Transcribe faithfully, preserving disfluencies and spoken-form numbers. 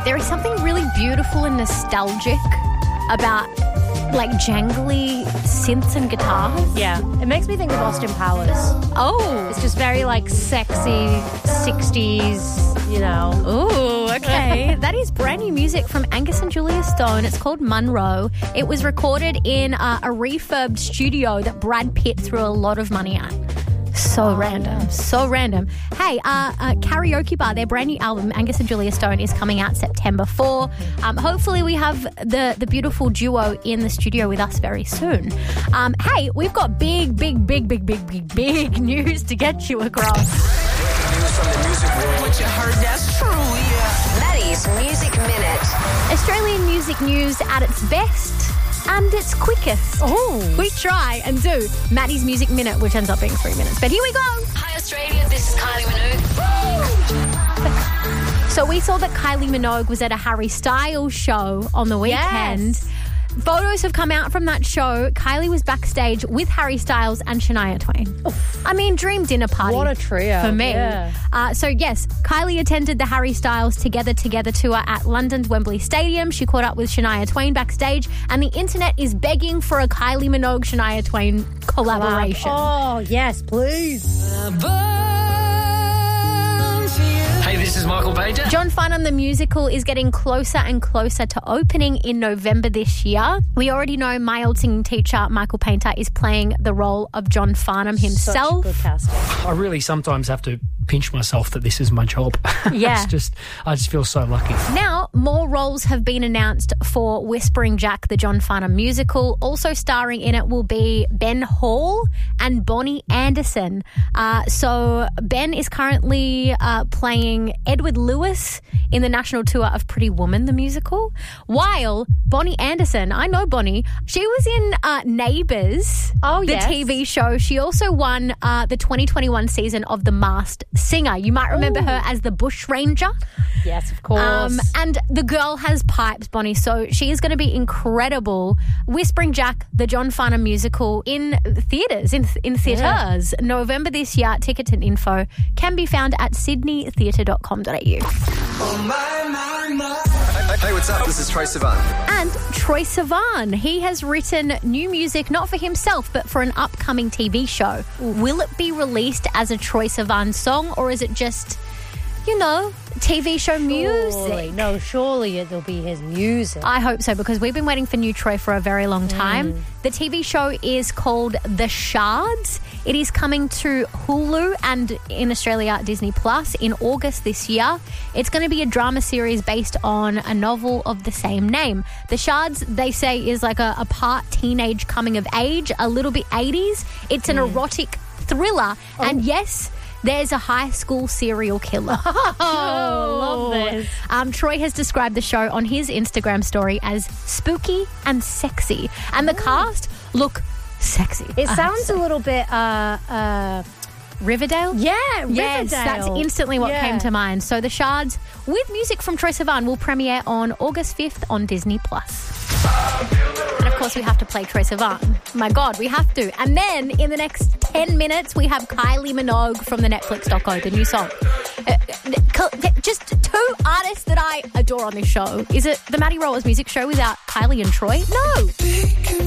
There is something really beautiful and nostalgic about like jangly synths and guitars. Yeah, it makes me think of Austin Powers. Oh. It's just very like sexy sixties, you know. Ooh, okay. That is brand new music from Angus and Julia Stone. It's called Monroe. It was recorded in uh, a refurbed studio that Brad Pitt threw a lot of money at. So oh, random, yeah. so random. Hey, uh, uh, Karaoke Bar, their brand new album, Angus and Julia Stone, is coming out September fourth. Um, hopefully we have the, the beautiful duo in the studio with us very soon. Um, hey, we've got big, big, big, big, big, big, big news to get you across. News from the music world. What you heard, that's true, yeah. Maddie's Music Minute. Australian music news at its best and its quickest. Oh. We try and do Maddie's Music Minute, which ends up being three minutes. But here we go. Hi, Australia. This is Kylie Minogue. So we saw that Kylie Minogue was at a Harry Styles show on the weekend. Yes. Photos have come out from that show. Kylie was backstage with Harry Styles and Shania Twain. Oof. I mean, dream dinner party. What a trio. For me. Yeah. Uh, so, yes, Kylie attended the Harry Styles Together Together tour at London's Wembley Stadium. She caught up with Shania Twain backstage, and the internet is begging for a Kylie Minogue-Shania Twain collaboration. Oh, yes, please. Hey, this is Michael Pager. John Farnham the musical is getting closer and closer to opening in November this year. We already know my old singing teacher, Michael Painter, is playing the role of John Farnham himself. Such good casting. I really sometimes have to pinch myself that this is my job. Yeah. It's just, I just feel so lucky. Now, more roles have been announced for Whispering Jack, the John Farnham musical. Also starring in it will be Ben Hall and Bonnie Anderson. Uh, so Ben is currently uh, playing Edward Lewis in the national tour of Pretty Woman, the musical, while Bonnie Anderson, I know Bonnie, she was in uh, Neighbours, oh, the yes. T V show. She also won uh, the twenty twenty-one season of The Masked Singer. You might remember Ooh. her as the bush ranger. Yes, of course. Um, and the girl has pipes, Bonnie, so she is going to be incredible. Whispering Jack, the John Farnham musical, in theatres, in, in theatres, yeah. November this year. Tickets and info can be found at sydney theatre dot com dot a u. Oh, my, my, my. Hey, what's up? This is Troye Sivan. And Troye Sivan, he has written new music, not for himself, but for an upcoming T V show. Ooh. Will it be released as a Troye Sivan song, or is it just, you know, T V show music? Surely. No, surely it'll be his music. I hope so, because we've been waiting for new Troye for a very long time. Mm. The T V show is called The Shards. It is coming to Hulu and in Australia Disney Plus in August this year. It's going to be a drama series based on a novel of the same name. The Shards, they say, is like a, a part teenage coming of age, a little bit eighties. It's an mm. erotic thriller. Oh. And yes, there's a high school serial killer. Oh, love this. Um, Troye has described the show on his Instagram story as spooky and sexy. And the Ooh. cast look sexy. It uh, sounds so. a little bit... Uh, uh, Riverdale? Yeah, Riverdale. Yes, that's instantly what yeah. came to mind. So The Shards, with music from Troye Sivan, will premiere on August fifth on Disney Plus. And of course, we have to play Troye Sivan. My God, we have to. And then in the next ten minutes, we have Kylie Minogue from the Netflix doco, the new song. Uh, just two artists that I adore on this show. Is it the Maddie Rollers music show without Kylie and Troye? No.